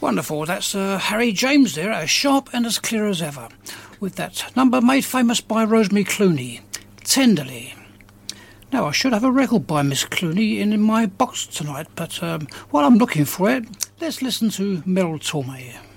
Wonderful, that's Harry James there, as sharp and as clear as ever, with that number made famous by Rosemary Clooney, Tenderly. Now, I should have a record by Miss Clooney in my box tonight, but while I'm looking for it, let's listen to Meryl Tormé.